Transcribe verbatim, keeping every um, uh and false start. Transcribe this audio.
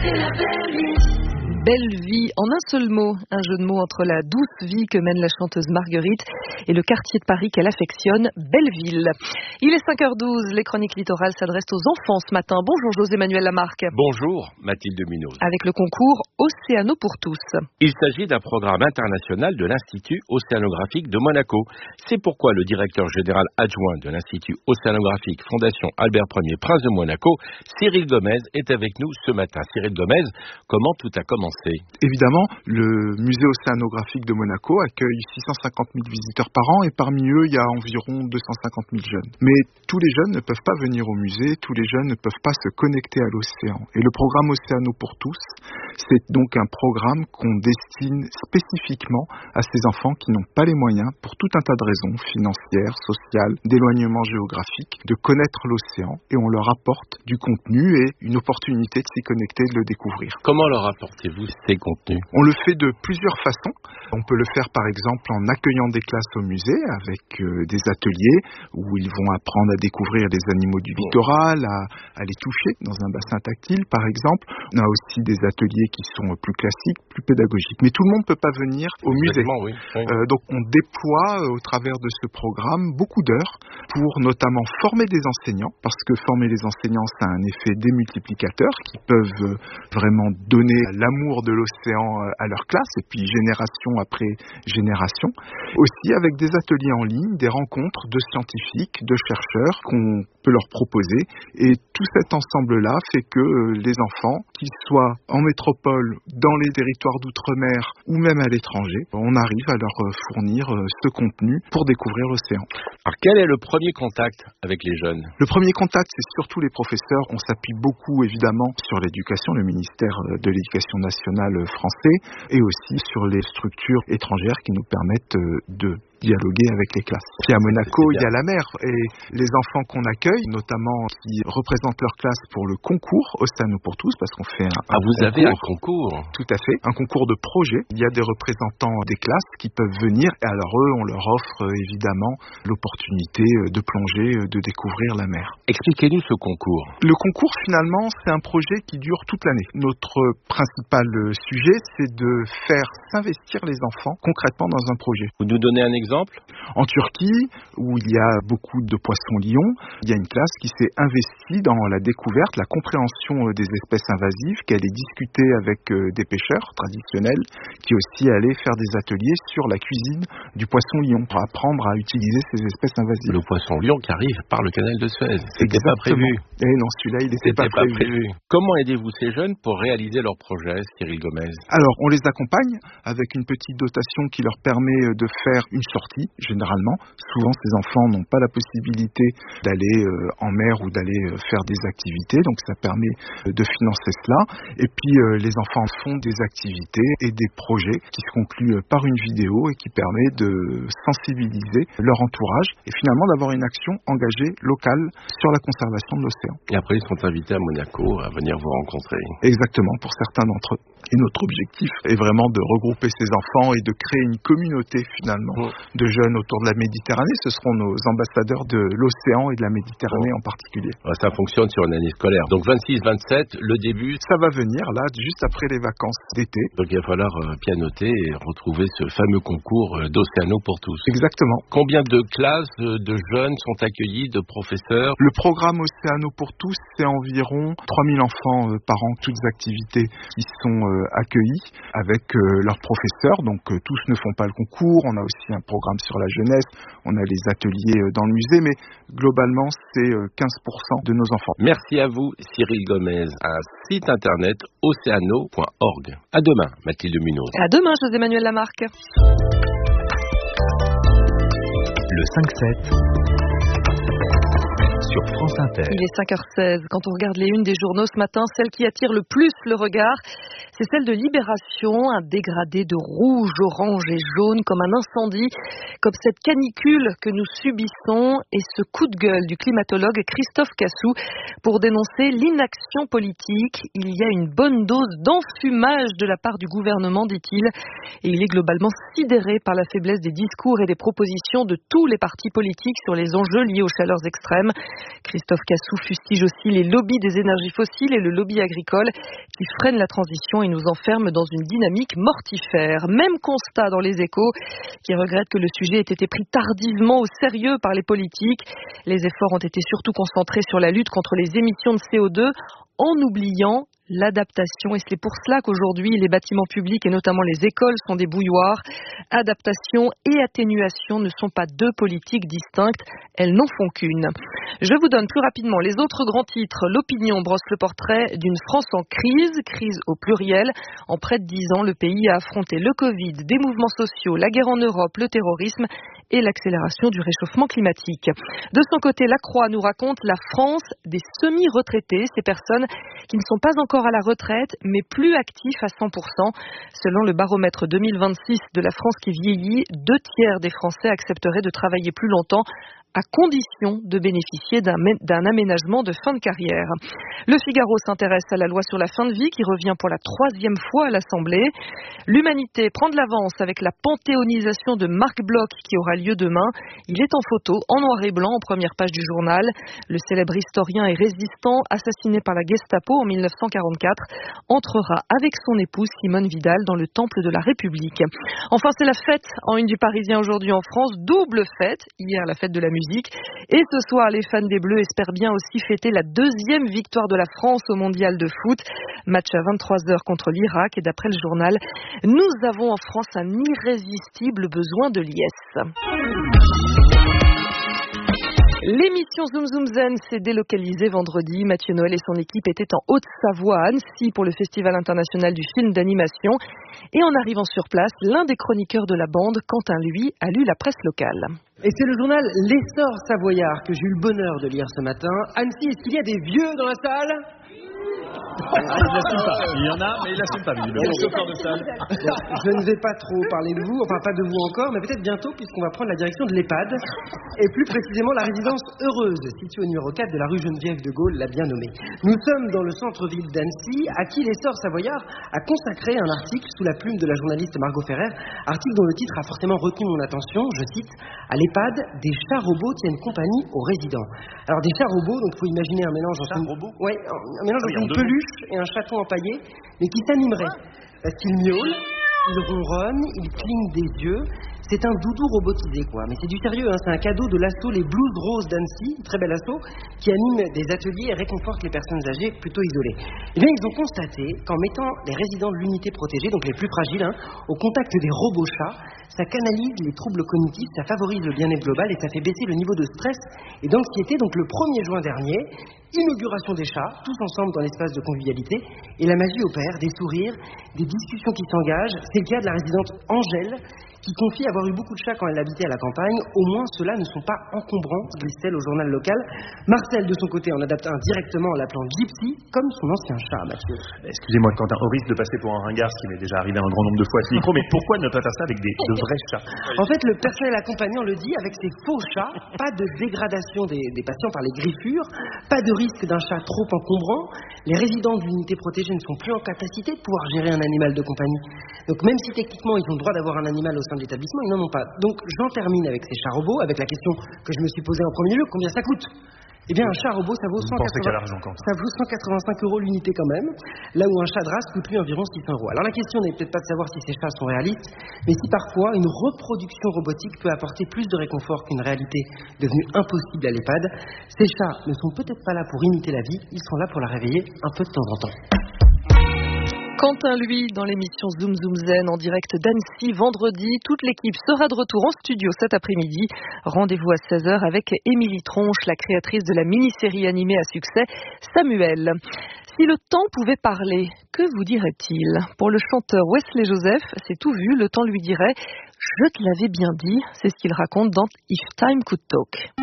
c'est la belle vie. Belle vie, en un seul mot, un jeu de mots entre la douce vie que mène la chanteuse Marguerite et le quartier de Paris qu'elle affectionne, Belleville. Il est cinq heures douze, les chroniques littorales s'adressent aux enfants ce matin. Bonjour José-Emmanuel Lamarque. Bonjour Mathilde Munoz. Avec le concours Océano pour tous. Il s'agit d'un programme international de l'Institut océanographique de Monaco. C'est pourquoi le directeur général adjoint de l'Institut océanographique Fondation Albert Ier, Prince de Monaco, Cyril Gomez, est avec nous ce matin. Cyril Gomez, comment tout a commencé ? Évidemment, le musée océanographique de Monaco accueille six cent cinquante mille visiteurs par an et parmi eux, il y a environ deux cent cinquante mille jeunes. Mais tous les jeunes ne peuvent pas venir au musée, tous les jeunes ne peuvent pas se connecter à l'océan. Et le programme Océano pour tous, c'est donc un programme qu'on destine spécifiquement à ces enfants qui n'ont pas les moyens, pour tout un tas de raisons, financières, sociales, d'éloignement géographique, de connaître l'océan et on leur apporte du contenu et une opportunité de s'y connecter, de le découvrir. Comment leur apportez-vous ces contenus ? On le fait de plusieurs façons. On peut le faire par exemple en accueillant des classes au musée avec euh, des ateliers où ils vont apprendre à découvrir les animaux du littoral, à, à les toucher dans un bassin tactile par exemple. On a aussi des ateliers qui sont plus classiques, plus pédagogiques. Mais tout le monde ne peut pas venir au musée. Oui, oui. Euh, donc on déploie euh, au travers de ce programme beaucoup d'heures pour notamment former des enseignants, parce que former les enseignants, ça a un effet démultiplicateur qui peuvent euh, vraiment donner l'amour de l'océan à leur classe et puis génération après génération. Aussi avec des ateliers en ligne, des rencontres de scientifiques, de chercheurs qu'on peut leur proposer et tout cet ensemble-là fait que les enfants, qu'ils soient en métropole, dans les territoires d'outre-mer ou même à l'étranger, on arrive à leur fournir ce contenu pour découvrir l'océan. Alors quel est le premier contact avec les jeunes ? Le premier contact, c'est surtout les professeurs. On s'appuie beaucoup évidemment sur l'éducation, le ministère de l'Éducation nationale français et aussi sur les structures étrangères qui nous permettent de dialoguer avec les classes. Puis à Monaco, il y a la mer et les enfants qu'on accueille, notamment qui représentent leur classe pour le concours Océano pour tous, parce qu'on fait un, un Ah, vous concours. avez un concours ? Tout à fait, un concours de projet. Il y a des représentants des classes qui peuvent venir et alors eux, on leur offre évidemment l'opportunité de plonger, de découvrir la mer. Expliquez-nous ce concours. Le concours, finalement, c'est un projet qui dure toute l'année. Notre principal sujet, c'est de faire s'investir les enfants concrètement dans un projet. Vous nous donnez un exemple ? En Turquie, où il y a beaucoup de poissons-lions, il y a une classe qui s'est investie dans la découverte, la compréhension des espèces invasives, qui allait discuter avec des pêcheurs traditionnels, qui aussi allaient faire des ateliers sur la cuisine du poisson-lion pour apprendre à utiliser ces espèces invasives. Le poisson-lion qui arrive par le canal de Suez. C'était pas prévu. Et non, celui-là, il n'était pas, pas prévu. prévu. Comment aidez-vous ces jeunes pour réaliser leur projet, Cyril Gomez ? Alors, on les accompagne avec une petite dotation qui leur permet de faire une sortie, généralement. Souvent, ces enfants n'ont pas la possibilité d'aller euh, en mer ou d'aller euh, faire des activités, donc ça permet euh, de financer cela. Et puis, euh, les enfants font des activités et des projets qui se concluent par une vidéo et qui permet de sensibiliser leur entourage et finalement d'avoir une action engagée locale sur la conservation de l'océan. Et après, ils sont invités à Monaco à venir vous rencontrer. Exactement, pour certains d'entre eux. Et notre objectif est vraiment de regrouper ces enfants et de créer une communauté finalement mmh. de jeunes autour de la Méditerranée. Ce seront nos ambassadeurs de l'océan et de la Méditerranée mmh. en particulier. Ça fonctionne sur une année scolaire. Donc vingt-six vingt-sept, le début... Ça va venir là, juste après les vacances d'été. Donc il va falloir euh, pianoter et retrouver ce fameux concours euh, d'Océano pour tous. Exactement. Combien de classes, euh, de jeunes sont accueillis, de professeurs ? Le programme Océano pour tous, c'est environ trois mille enfants euh, par an, toutes activités qui sont euh, accueillis avec euh, leurs professeurs. Donc euh, tous ne font pas le concours. On a aussi un programme sur la jeunesse. On a les ateliers euh, dans le musée. Mais globalement, c'est euh, quinze pour cent de nos enfants. Merci à vous, Cyril Gomez. Un site internet océano point org. À demain, Mathilde Munoz. À demain, José-Emmanuel Lamarque. Le cinq sept sur France Inter. Il est cinq heures seize. Quand on regarde les unes des journaux ce matin, celle qui attire le plus le regard, c'est celle de Libération, un dégradé de rouge, orange et jaune comme un incendie, comme cette canicule que nous subissons et ce coup de gueule du climatologue Christophe Cassou pour dénoncer l'inaction politique. Il y a une bonne dose d'enfumage de la part du gouvernement, dit-il, et il est globalement sidéré par la faiblesse des discours et des propositions de tous les partis politiques sur les enjeux liés aux chaleurs extrêmes. Christophe Cassou fustige aussi les lobbies des énergies fossiles et le lobby agricole qui freinent la transition et nous enferment dans une dynamique mortifère. Même constat dans les Échos, qui regrette que le sujet ait été pris tardivement au sérieux par les politiques. Les efforts ont été surtout concentrés sur la lutte contre les émissions de C O deux, en oubliant l'adaptation. Et c'est pour cela qu'aujourd'hui, les bâtiments publics et notamment les écoles sont des bouilloires. Adaptation et atténuation ne sont pas deux politiques distinctes, elles n'en font qu'une. Je vous donne plus rapidement les autres grands titres. L'Opinion brosse le portrait d'une France en crise, crise au pluriel. En près de dix ans, le pays a affronté le Covid, des mouvements sociaux, la guerre en Europe, le terrorisme et l'accélération du réchauffement climatique. De son côté, La Croix nous raconte la France des semi-retraités, ces personnes qui ne sont pas encore à la retraite, mais plus actifs à cent pour cent. Selon le baromètre deux mille vingt-six de la France qui vieillit, deux tiers des Français accepteraient de travailler plus longtemps, à condition de bénéficier d'un, d'un aménagement de fin de carrière. Le Figaro s'intéresse à la loi sur la fin de vie qui revient pour la troisième fois à l'Assemblée. L'Humanité prend de l'avance avec la panthéonisation de Marc Bloch qui aura lieu demain. Il est en photo, en noir et blanc, en première page du journal. Le célèbre historien et résistant, assassiné par la Gestapo en mille neuf cent quarante-quatre, entrera avec son épouse Simone Vidal dans le temple de la République. Enfin, c'est la fête en une du Parisien aujourd'hui en France. Double fête. Hier, la fête de la musique. Et ce soir, les fans des Bleus espèrent bien aussi fêter la deuxième victoire de la France au mondial de foot. Match à vingt-trois heures contre l'Irak. Et d'après le journal, nous avons en France un irrésistible besoin de liesse. L'émission Zoom Zoom Zen s'est délocalisée vendredi. Mathieu Noël et son équipe étaient en Haute-Savoie, à Annecy, pour le Festival international du film d'animation. Et en arrivant sur place, l'un des chroniqueurs de la bande, Quentin, lui, a lu la presse locale. Et c'est le journal L'Essor Savoyard que j'ai eu le bonheur de lire ce matin. Annecy, est-ce qu'il y a des vieux dans la salle ? Ah, il l'assume pas. Il y en a, mais il l'assume pas. Le chauffeur de salle. Je ne vais pas trop parler de vous, enfin pas de vous encore, mais peut-être bientôt puisqu'on va prendre la direction de l'EHPAD et plus précisément la résidence Heureuse, située au numéro quatre de la rue Geneviève de Gaulle, l'a bien nommée. Nous sommes dans le centre-ville d'Annecy, à qui l'Essor Savoyard a consacré un article sous la plume de la journaliste Margot Ferrer, article dont le titre a forcément retenu mon attention, je cite, à l'EHPAD, des chats robots tiennent compagnie aux résidents. Alors des chats robots, donc il faut imaginer un mélange entre une... robots ouais, un mélange entre une peluche et un chaton empaillé, mais qui s'animerait. Parce qu'il miaule, il ronronne, il cligne des yeux. C'est un doudou robotisé, quoi. Mais c'est du sérieux, hein. C'est un cadeau de l'asso Les Blues Roses d'Annecy, très bel asso, qui anime des ateliers et réconforte les personnes âgées plutôt isolées. Et bien, ils ont constaté qu'en mettant les résidents de l'unité protégée, donc les plus fragiles, hein, au contact des robots chats, ça canalise les troubles cognitifs, ça favorise le bien-être global et ça fait baisser le niveau de stress et d'anxiété. Donc le premier juin dernier, inauguration des chats, tous ensemble dans l'espace de convivialité, et la magie opère, des sourires, des discussions qui s'engagent. C'est le cas de la résidente Angèle, qui confie avoir eu beaucoup de chats quand elle habitait à la campagne. Au moins, ceux-là ne sont pas encombrants, glisse-t-elle au journal local. Marcel, de son côté, en adapte un directement en l'appelant Gypsy, comme son ancien chat, Mathieu. Excusez-moi, Quentin, au risque de passer pour un ringard, ce qui m'est déjà arrivé un grand nombre de fois à ce micro, mais pourquoi ne pas faire ça avec des, de vrais chats ? En fait, le personnel accompagnant le dit, avec ses faux chats, pas de dégradation des, des patients par les griffures, pas de risque d'un chat trop encombrant. Les résidents de l'unité protégée ne sont plus en capacité de pouvoir gérer un animal de compagnie. Donc même si techniquement ils ont le droit d'avoir un animal au sein de l'établissement, ils n'en ont pas. Donc j'en termine avec ces chats robots, avec la question que je me suis posée en premier lieu, combien ça coûte ? Eh bien un chat robot ça vaut, cent quatre-vingts... ça vaut cent quatre-vingt-cinq euros l'unité quand même, là où un chat de race coûte lui environ six cents euros. Alors la question n'est peut-être pas de savoir si ces chats sont réalistes, mais si parfois une reproduction robotique peut apporter plus de réconfort qu'une réalité devenue impossible à l'EHPAD. Ces chats ne sont peut-être pas là pour imiter la vie, ils sont là pour la réveiller un peu de temps en temps. Quentin, lui, dans l'émission Zoom Zoom Zen en direct d'Annecy vendredi. Toute l'équipe sera de retour en studio cet après-midi. Rendez-vous à seize heures avec Émilie Tronche, la créatrice de la mini-série animée à succès Samuel. Si le temps pouvait parler, que vous dirait-il ? Pour le chanteur Wesley Joseph, c'est tout vu, le temps lui dirait « Je te l'avais bien dit », c'est ce qu'il raconte dans If Time Could Talk.